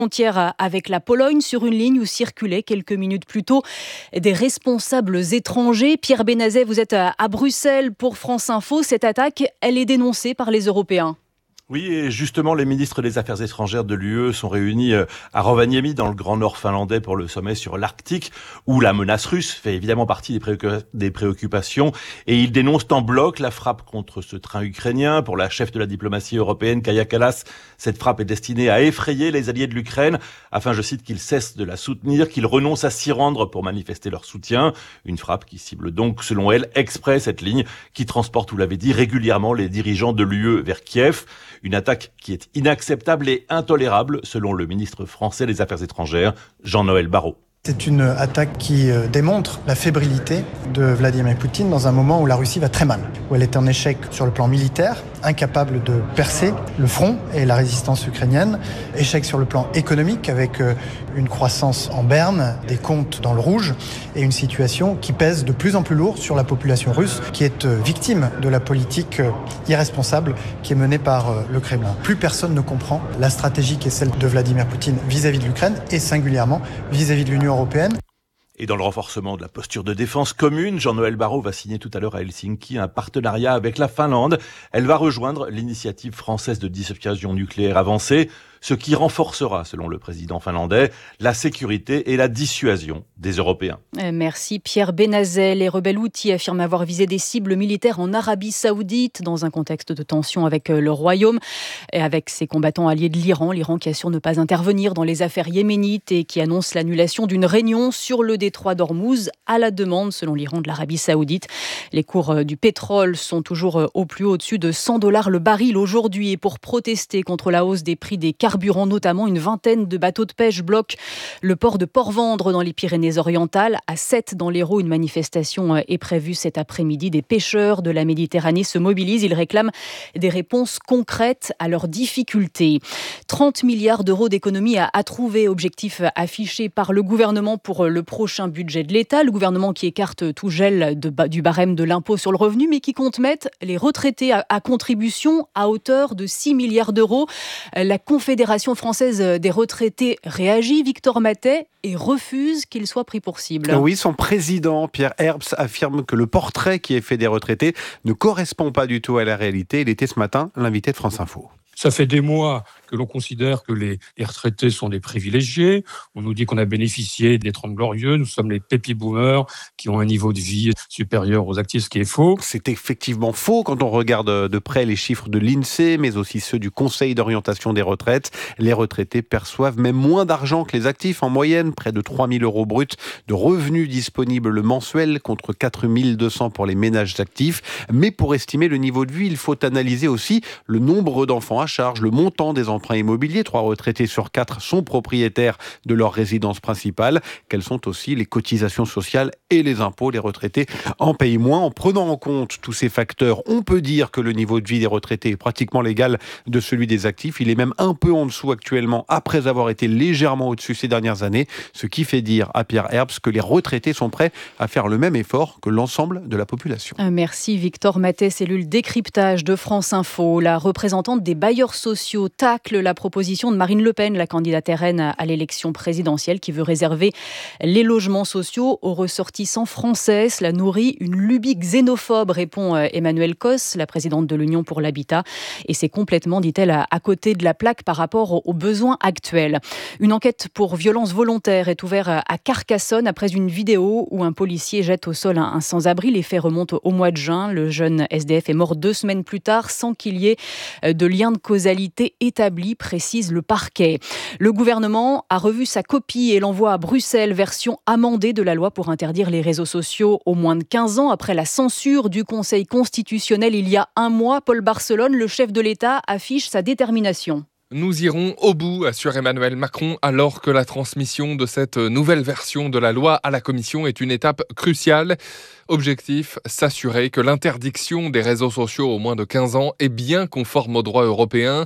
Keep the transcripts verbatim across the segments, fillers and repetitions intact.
frontière avec la Pologne sur une ligne où circulaient quelques minutes plus tôt des responsables étrangers. Pierre Benazet, vous êtes à Bruxelles pour France Info. Cette attaque, elle est dénoncée par les Européens. Oui, et justement, les ministres des Affaires étrangères de l'U E sont réunis à Rovaniemi, dans le Grand Nord finlandais, pour le sommet sur l'Arctique, où la menace russe fait évidemment partie des, préoc- des préoccupations. Et ils dénoncent en bloc la frappe contre ce train ukrainien. Pour la chef de la diplomatie européenne, Kaja Kallas, cette frappe est destinée à effrayer les alliés de l'Ukraine, afin, je cite, qu'ils cessent de la soutenir, qu'ils renoncent à s'y rendre pour manifester leur soutien. Une frappe qui cible donc, selon elle, exprès cette ligne qui transporte, vous l'avez dit, régulièrement les dirigeants de l'U E vers Kiev. Une attaque qui est inacceptable et intolérable, selon le ministre français des Affaires étrangères, Jean-Noël Barrot. C'est une attaque qui démontre la fébrilité de Vladimir Poutine dans un moment où la Russie va très mal, où elle est en échec sur le plan militaire, incapable de percer le front et la résistance ukrainienne, échec sur le plan économique avec une croissance en berne, des comptes dans le rouge et une situation qui pèse de plus en plus lourd sur la population russe qui est victime de la politique irresponsable qui est menée par le Kremlin. Plus personne ne comprend la stratégie qui est celle de Vladimir Poutine vis-à-vis de l'Ukraine et singulièrement vis-à-vis de l'Union européenne. Et dans le renforcement de la posture de défense commune, Jean-Noël Barrot va signer tout à l'heure à Helsinki un partenariat avec la Finlande. Elle va rejoindre l'initiative française de dissuasion nucléaire avancée, ce qui renforcera, selon le président finlandais, la sécurité et la dissuasion des Européens. Merci Pierre Benazet. Les rebelles houthis affirment avoir visé des cibles militaires en Arabie Saoudite dans un contexte de tension avec le Royaume et avec ses combattants alliés de l'Iran. L'Iran qui assure ne pas intervenir dans les affaires yéménites et qui annonce l'annulation d'une réunion sur le détroit d'Ormuz à la demande, selon l'Iran, de l'Arabie Saoudite. Les cours du pétrole sont toujours au plus haut, au-dessus de cent dollars le baril aujourd'hui. Et pour protester contre la hausse des prix des carburants, notamment, une vingtaine de bateaux de pêche bloquent le port de Port-Vendre dans les Pyrénées-Orientales. À Sète, dans l'Hérault, une manifestation est prévue cet après-midi. Des pêcheurs de la Méditerranée se mobilisent. Ils réclament des réponses concrètes à leurs difficultés. trente milliards d'euros d'économies à, à trouver, objectif affiché par le gouvernement pour le prochain budget de l'État. Le gouvernement qui écarte tout gel de, du barème de l'impôt sur le revenu, mais qui compte mettre les retraités à, à contribution à hauteur de six milliards d'euros. La Confédération française des retraités réagit, Victor Matet, et refuse qu'il soit pris pour cible. Oui, son président, Pierre Herbst, affirme que le portrait qui est fait des retraités ne correspond pas du tout à la réalité. Il était ce matin l'invité de France Info. Ça fait des mois que l'on considère que les, les retraités sont des privilégiés. On nous dit qu'on a bénéficié des Trente Glorieux. Nous sommes les baby boomers qui ont un niveau de vie supérieur aux actifs, ce qui est faux. C'est effectivement faux quand on regarde de près les chiffres de l'INSEE, mais aussi ceux du Conseil d'orientation des retraites. Les retraités perçoivent même moins d'argent que les actifs. En moyenne, près de trois mille euros bruts de revenus disponibles mensuels contre quatre mille deux cents pour les ménages actifs. Mais pour estimer le niveau de vie, il faut analyser aussi le nombre d'enfants à charge, le montant des emprunts immobiliers. Trois retraités sur quatre sont propriétaires de leur résidence principale. Quelles sont aussi les cotisations sociales et les impôts? Les retraités en payent moins. En prenant en compte tous ces facteurs, on peut dire que le niveau de vie des retraités est pratiquement l'égal de celui des actifs. Il est même un peu en dessous actuellement, après avoir été légèrement au-dessus ces dernières années, ce qui fait dire à Pierre Herbst que les retraités sont prêts à faire le même effort que l'ensemble de la population. Merci Victor Matet, cellule décryptage de France Info. La représentante des bailleurs sociaux tacle la proposition de Marine Le Pen, la candidate R N à l'élection présidentielle, qui veut réserver les logements sociaux aux ressortissants français. Cela nourrit une lubie xénophobe, répond Emmanuelle Cos, la présidente de l'Union pour l'habitat. Et c'est complètement, dit-elle, à côté de la plaque par rapport aux besoins actuels. Une enquête pour violence volontaire est ouverte à Carcassonne après une vidéo où un policier jette au sol un sans-abri. Les faits remontent au mois de juin. Le jeune S D F est mort deux semaines plus tard sans qu'il y ait de lien de causalité établi, précise le parquet. Le gouvernement a revu sa copie et l'envoie à Bruxelles, version amendée de la loi pour interdire les réseaux sociaux aux moins de quinze ans. Après la censure du Conseil constitutionnel il y a un mois, Paul Barcelone, le chef de l'État, affiche sa détermination. Nous irons au bout, assure Emmanuel Macron, alors que la transmission de cette nouvelle version de la loi à la Commission est une étape cruciale. Objectif, s'assurer que l'interdiction des réseaux sociaux aux moins de quinze ans est bien conforme au droit européen.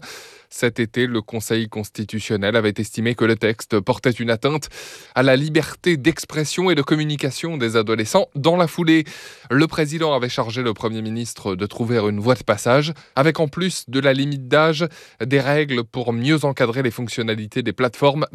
Cet été, le Conseil constitutionnel avait estimé que le texte portait une atteinte à la liberté d'expression et de communication des adolescents. Dans la foulée, le président avait chargé le Premier ministre de trouver une voie de passage, avec en plus de la limite d'âge, des règles pour mieux encadrer les fonctionnalités des plateformes